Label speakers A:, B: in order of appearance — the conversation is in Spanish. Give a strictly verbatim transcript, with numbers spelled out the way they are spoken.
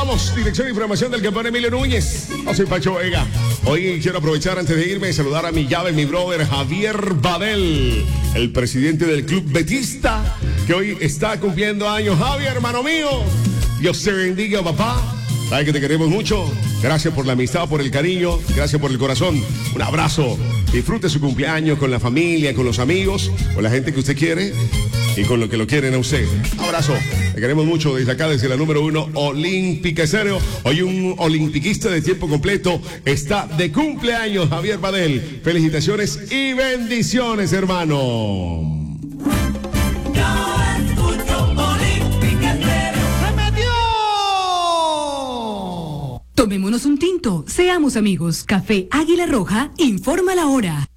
A: Vamos, dirección de información del campeón Emilio Núñez. Yo soy Pacho Vega. Hoy quiero aprovechar antes de irme y saludar a mi llave, mi brother Javier Badel, el presidente del club betista, que hoy está cumpliendo años. Javier, hermano mío, Dios te bendiga, papá. Sabes que te queremos mucho. Gracias por la amistad, por el cariño. Gracias por el corazón. Un abrazo. Disfrute su cumpleaños con la familia, con los amigos, con la gente que usted quiere y con lo que lo quieren a usted. Un abrazo. Te queremos mucho desde acá, desde la número uno, Olímpica Estéreo. Hoy un olimpiquista de tiempo completo está de cumpleaños, Javier Badel. Felicitaciones y bendiciones, hermano.
B: Tomémonos un tinto, seamos amigos. Café Águila Roja informa la hora.